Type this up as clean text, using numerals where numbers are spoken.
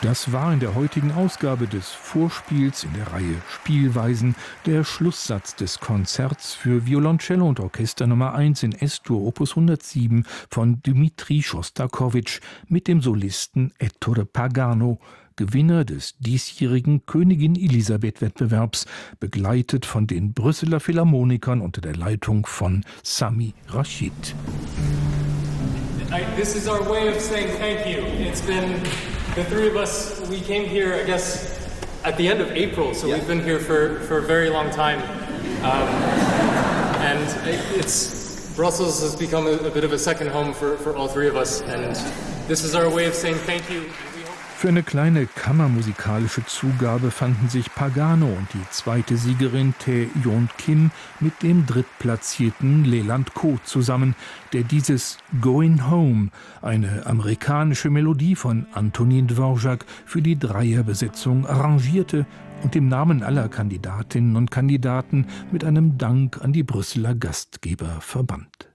Das war in der heutigen Ausgabe des Vorspiels in der Reihe Spielweisen der Schlusssatz des Konzerts für Violoncello und Orchester Nummer 1 in S-Dur Opus 107 von Dmitri Schostakowitsch mit dem Solisten Ettore Pagano, Gewinner des diesjährigen Königin-Elisabeth-Wettbewerbs, begleitet von den Brüsseler Philharmonikern unter der Leitung von Sami Rashid. This is our way of saying thank you. It's been the three of us. We came here, I guess, at the end of April, so we've been here for a very long time, and Brussels has become a bit of a second home for all three of us, and this is our way of saying thank you. Für eine kleine kammermusikalische Zugabe fanden sich Pagano und die zweite Siegerin Tae-Yeon Kim mit dem drittplatzierten Leland Ko zusammen, der dieses Going Home, eine amerikanische Melodie von Antonin Dvorak, für die Dreierbesetzung arrangierte und im Namen aller Kandidatinnen und Kandidaten mit einem Dank an die Brüsseler Gastgeber verband.